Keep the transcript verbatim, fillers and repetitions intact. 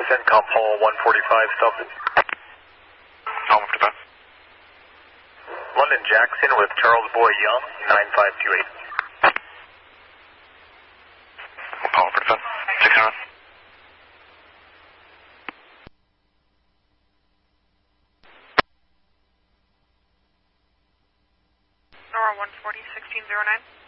CENTCOM Hall one forty-five, Stelton. Hall one forty-five. London Jackson with Charles Boy Young, nine five two eight. Hall one forty-five. six hundred. Nora one forty, sixteen zero nine.